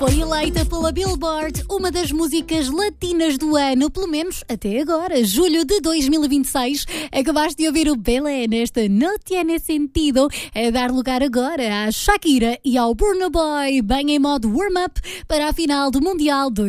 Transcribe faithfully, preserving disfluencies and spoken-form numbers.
Foi eleita pela Billboard uma das músicas latinas do ano, pelo menos até agora, julho de dois mil e vinte e seis. Acabaste de ouvir o Belé nesta Não Tiene Sentido, a dar lugar agora à Shakira e ao Burna Boy, bem em modo warm-up para a final do Mundial